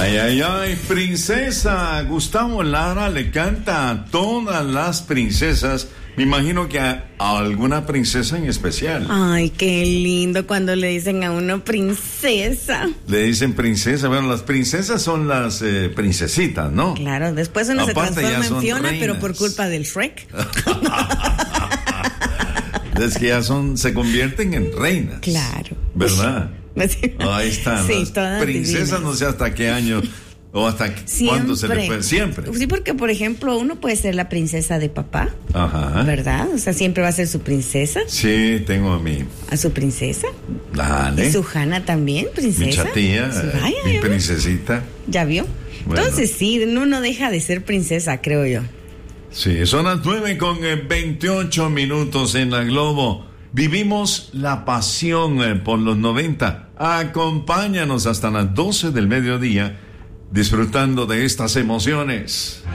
Ay, ay, ay, princesa. Gustavo Lara le canta a todas las princesas. Me imagino que a alguna princesa en especial. Ay, qué lindo cuando le dicen a uno princesa. Le dicen princesa. Bueno, las princesas son las princesitas, ¿no? Claro, después uno Aparte, se transforma en Fiona, reinas. pero por culpa del Shrek. Es que ya se convierten en reinas. Claro. ¿Verdad? Ahí están. Sí, las todas princesas, divinas. no sé hasta qué año o hasta cuándo se le puede. Siempre. Sí, porque por ejemplo uno puede ser la princesa de papá. Ajá. ¿Verdad? O sea, siempre va a ser su princesa. Sí, tengo A su princesa. Dale. Y su Hanna también, princesa. Mi chatilla, Vaya, mi ya princesita. ¿Ya vio? Bueno. Entonces sí, uno no deja de ser princesa, creo yo. Sí, son las 9:28 en la Globo. Vivimos la pasión por los 90. Acompáñanos hasta las 12 del mediodía disfrutando de estas emociones.